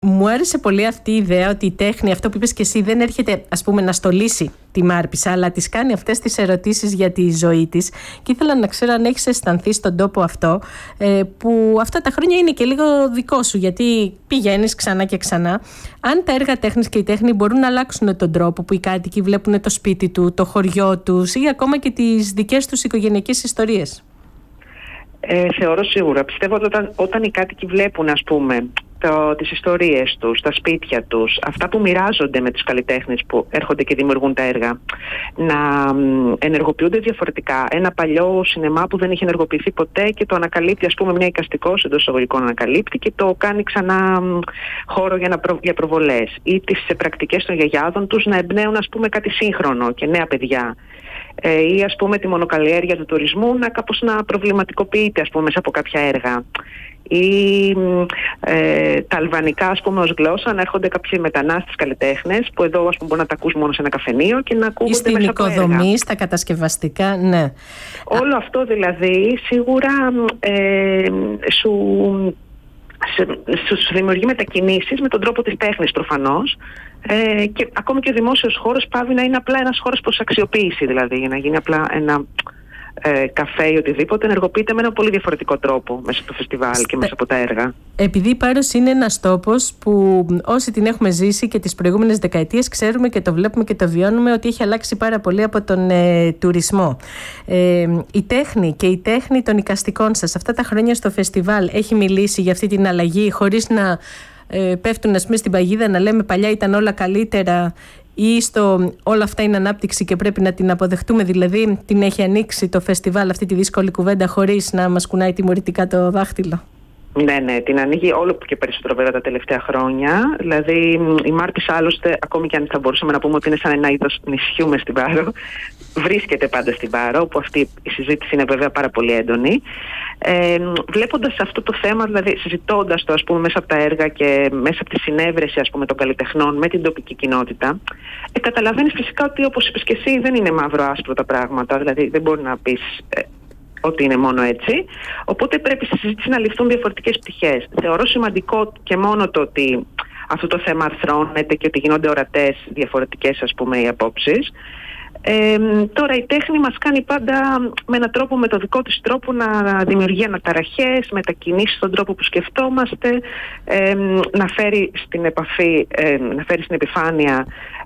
Μου άρεσε πολύ αυτή η ιδέα ότι η τέχνη, αυτό που είπες και εσύ, δεν έρχεται ας πούμε να στολίσει τη Μάρπισσα, αλλά της κάνει αυτές τις ερωτήσεις για τη ζωή της. Και ήθελα να ξέρω αν έχεις αισθανθεί στον τόπο αυτό, που αυτά τα χρόνια είναι και λίγο δικό σου, γιατί πηγαίνεις ξανά και ξανά. Αν τα έργα τέχνης και η τέχνη μπορούν να αλλάξουν τον τρόπο που οι κάτοικοι βλέπουν το σπίτι του, το χωριό τους ή ακόμα και τις δικές τους οικογενειακές ιστορίες. Θεωρώ σίγουρα. Πιστεύω ότι όταν οι κάτοικοι βλέπουν, ας πούμε, τις ιστορίες τους, τα σπίτια τους, αυτά που μοιράζονται με τους καλλιτέχνες που έρχονται και δημιουργούν τα έργα, να ενεργοποιούνται διαφορετικά. Ένα παλιό σινεμά που δεν είχε ενεργοποιηθεί ποτέ και το ανακαλύπτει, ας πούμε, μια εικαστικός εντός εισαγωγικών ανακαλύπτει και το κάνει ξανά χώρο για προβολές. Ή τις πρακτικές των γιαγιάδων τους να εμπνέουν, ας πούμε, κάτι σύγχρονο και νέα παιδιά. Ή, ας πούμε, τη μονοκαλλιέργεια του τουρισμού κάπως να προβληματικοποιείται, ας πούμε, μέσα από κάποια έργα. Ή τα αλβανικά, ας πούμε, ως γλώσσα, να έρχονται κάποιοι μετανάστες καλλιτέχνες που εδώ, ας πούμε, μπορεί να τα ακούς μόνο σε ένα καφενείο και να ακούγονται μέσα από έργα. Στην οικοδομή, στα κατασκευαστικά, ναι. Όλο αυτό δηλαδή σίγουρα σου δημιουργεί μετακινήσεις με τον τρόπο της τέχνης προφανώς, και ακόμη και ο δημόσιος χώρος πάβει να είναι απλά ένας χώρος προς αξιοποίηση, δηλαδή για να γίνει απλά ένα καφέ ή οτιδήποτε, ενεργοποιείται με ένα πολύ διαφορετικό τρόπο μέσα στο φεστιβάλ και μέσα από τα έργα. Επειδή η Πάρος είναι ένας τόπος που όσοι την έχουμε ζήσει και τις προηγούμενες δεκαετίες ξέρουμε και το βλέπουμε και το βιώνουμε ότι έχει αλλάξει πάρα πολύ από τον τουρισμό. Η τέχνη και η τέχνη των εικαστικών σας αυτά τα χρόνια στο φεστιβάλ έχει μιλήσει για αυτή την αλλαγή χωρίς να πέφτουν, ας πούμε, στην παγίδα να λέμε παλιά ήταν όλα καλύτερα ή όλα αυτά είναι ανάπτυξη και πρέπει να την αποδεχτούμε, δηλαδή την έχει ανοίξει το φεστιβάλ αυτή τη δύσκολη κουβέντα χωρίς να μας κουνάει τιμωρητικά το δάχτυλο? Ναι, την ανοίγει όλο και περισσότερο βέβαια τα τελευταία χρόνια. Δηλαδή η Μάρπισσα, άλλωστε, ακόμη και αν θα μπορούσαμε να πούμε ότι είναι σαν ένα είδος νησιού μες στην Πάρο, βρίσκεται πάντα στην Πάρο, όπου αυτή η συζήτηση είναι βέβαια πάρα πολύ έντονη. Βλέποντας αυτό το θέμα, δηλαδή συζητώντας το, ας πούμε, μέσα από τα έργα και μέσα από τη συνέβρεση, ας πούμε, των καλλιτεχνών με την τοπική κοινότητα, καταλαβαίνεις φυσικά ότι, όπως είπες και εσύ, δεν είναι μαύρο-άσπρο τα πράγματα. Δηλαδή δεν μπορεί να πεις ότι είναι μόνο έτσι. Οπότε πρέπει στη συζήτηση να ληφθούν διαφορετικές πτυχές. Θεωρώ σημαντικό και μόνο το ότι αυτό το θέμα αρθρώνεται και ότι γίνονται ορατές διαφορετικές, ας πούμε, οι απόψεις. Τώρα η τέχνη μας κάνει πάντα με έναν τρόπο, με το δικό της τρόπο, να δημιουργεί αναταραχές, μετακινήσεις στον τρόπο που σκεφτόμαστε, να φέρει στην επαφή, να φέρει στην επιφάνεια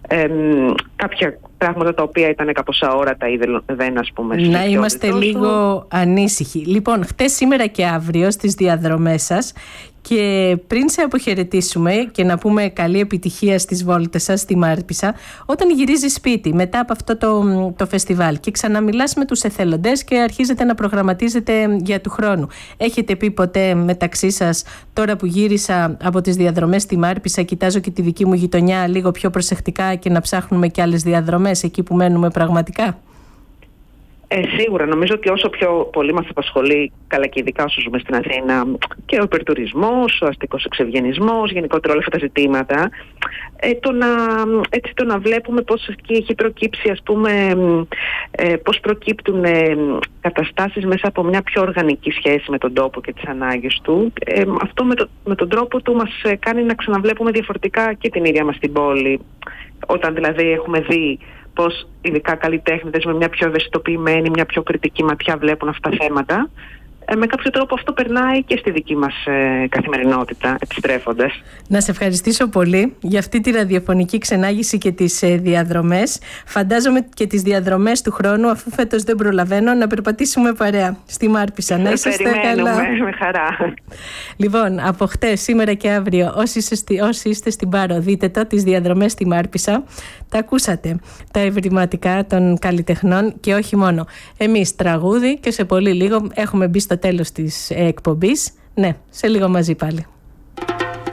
κάποια πράγματα τα οποία ήταν κάπως αόρατα ή δεν, ας πούμε. Να είμαστε λίγο ανήσυχοι. Λοιπόν, χτες, σήμερα και αύριο στις διαδρομές σας. Και πριν σε αποχαιρετήσουμε και να πούμε καλή επιτυχία στις βόλτες σας στη Μάρπισσα, όταν γυρίζεις σπίτι μετά από αυτό το φεστιβάλ και ξαναμιλάς με τους εθελοντές και αρχίζετε να προγραμματίζετε για του χρόνου, έχετε πει ποτέ μεταξύ σας, τώρα που γύρισα από τις διαδρομές στη Μάρπισσα, κοιτάζω και τη δική μου γειτονιά λίγο πιο προσεκτικά και να ψάχνουμε και άλλες διαδρομές εκεί που μένουμε πραγματικά? Σίγουρα. Νομίζω ότι όσο πιο πολύ μας απασχολεί, καλά και ειδικά όσο ζούμε στην Αθήνα, και ο υπερτουρισμός, ο αστικός εξευγενισμός, γενικότερα όλα αυτά τα ζητήματα, το να βλέπουμε πώς έχει προκύψει, ας πούμε, πώς προκύπτουν καταστάσεις μέσα από μια πιο οργανική σχέση με τον τόπο και τις ανάγκες του, αυτό με τον τρόπο του μας κάνει να ξαναβλέπουμε διαφορετικά και την ίδια μας την πόλη, όταν δηλαδή έχουμε δει πώς ειδικά καλλιτέχνες με μια πιο ευαισθητοποιημένη, μια πιο κριτική ματιά βλέπουν αυτά τα θέματα. Με κάποιο τρόπο αυτό περνάει και στη δική μας καθημερινότητα, επιστρέφοντας. Να σε ευχαριστήσω πολύ για αυτή τη ραδιοφωνική ξενάγηση και τις διαδρομές. Φαντάζομαι και τις διαδρομές του χρόνου, αφού φέτος δεν προλαβαίνω, να περπατήσουμε παρέα στη Μάρπισσα. Να είσαστε καλά. Με χαρά. Λοιπόν, από χτες, σήμερα και αύριο, όσοι είστε στην Πάρο, δείτε το, τις διαδρομές στη Μάρπισσα. Τα ακούσατε, τα ευρηματικά των καλλιτεχνών και όχι μόνο. Εμείς τραγούδι και σε πολύ λίγο έχουμε μπει στο τέλος της εκπομπής. Ναι, σε λίγο μαζί πάλι.